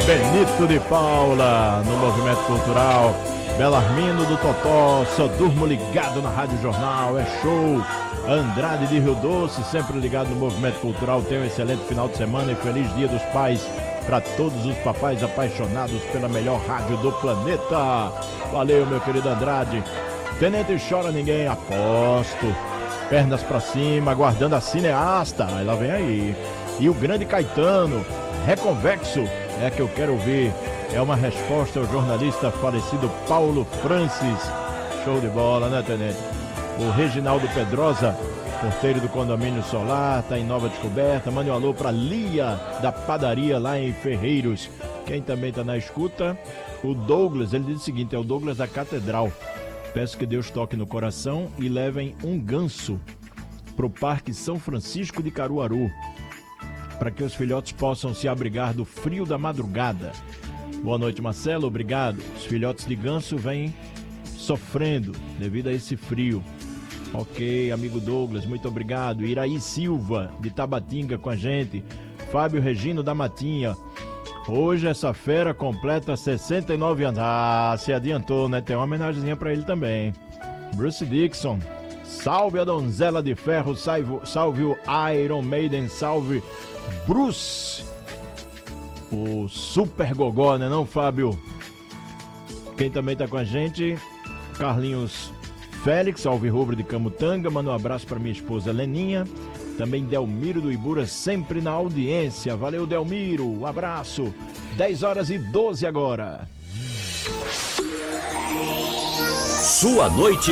Benito de Paula no Movimento Cultural, Belarmino do Totó, só durmo ligado na Rádio Jornal, é show. Andrade de Rio Doce, sempre ligado no Movimento Cultural. Tenha um excelente final de semana e feliz Dia dos Pais para todos os papais apaixonados pela melhor rádio do planeta. Valeu, meu querido Andrade. Tenente Chora Ninguém, aposto. Pernas pra cima, aguardando a cineasta. Ela vem aí. E o grande Caetano, Reconvexo, é que eu quero ouvir. É uma resposta ao jornalista falecido Paulo Francis. Show de bola, né, Tenente? O Reginaldo Pedrosa, porteiro do Condomínio Solar, tá em Nova Descoberta. Mande um alô pra Lia, da padaria lá em Ferreiros. Quem também tá na escuta, o Douglas, ele diz o seguinte, é o Douglas da Catedral. Peço que Deus toque no coração e levem um ganso pro Parque São Francisco de Caruaru, para que os filhotes possam se abrigar do frio da madrugada. Boa noite, Marcelo, obrigado. Os filhotes de ganso vêm sofrendo devido a esse frio. Ok, amigo Douglas, muito obrigado. Iraí Silva, de Tabatinga, com a gente. Fábio Regino, da Matinha. Hoje essa fera completa 69 anos. Ah, se adiantou, né? Tem uma homenagemzinha pra ele também. Bruce Dixon. Salve a Donzela de Ferro, salve o Iron Maiden, salve Bruce. O Super Gogó, né não, Fábio? Quem também tá com a gente, Carlinhos Félix, Alvirrubro de Camutanga, manda um abraço para minha esposa Leninha, também Delmiro do Ibura, sempre na audiência, valeu Delmiro, um abraço, 10h12 agora. Sua noite